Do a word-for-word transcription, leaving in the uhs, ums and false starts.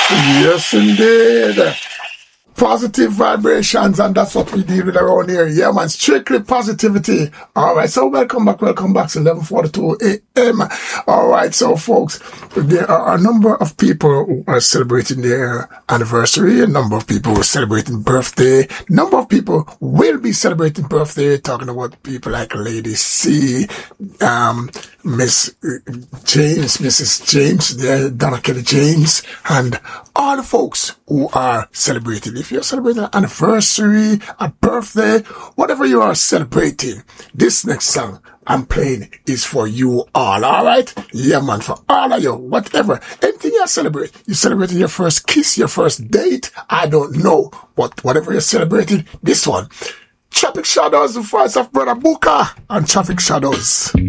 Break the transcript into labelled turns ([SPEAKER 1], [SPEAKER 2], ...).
[SPEAKER 1] Yes, indeed. Positive vibrations, and that's what we deal with around here. Yeah, man, strictly positivity. All right, so welcome back, welcome back to eleven forty-two a.m. All right, so folks, there are a number of people who are celebrating their anniversary, a number of people who are celebrating birthday, a number of people will be celebrating birthday, talking about people like Lady C, um, Miss James, Missus James, there, Donna Kelly James, and all the folks who are celebrating. If you're celebrating an anniversary, a birthday, whatever you are celebrating, this next song I'm playing is for you all, alright? Yeah, man, for all of you, whatever, anything you celebrate. You're celebrating your first kiss, your first date, I don't know, but whatever you're celebrating, this one. Traffic Shadows, the voice of Brother Booker, and Traffic Shadows.